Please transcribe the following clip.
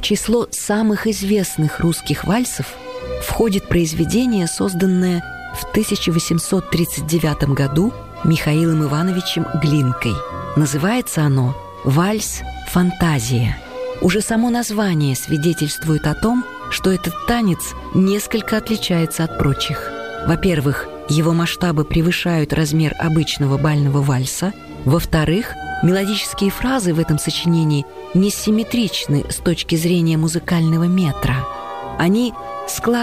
число самых известных русских вальсов входит произведение, созданное в 1839 году Михаилом Ивановичем Глинкой. Называется оно «Вальс Фантазия». Уже само название свидетельствует о том, что этот танец несколько отличается от прочих. Во-первых, его масштабы превышают размер обычного бального вальса. Во-вторых, мелодические фразы в этом сочинении несимметричны с точки зрения музыкального метра. Они складываются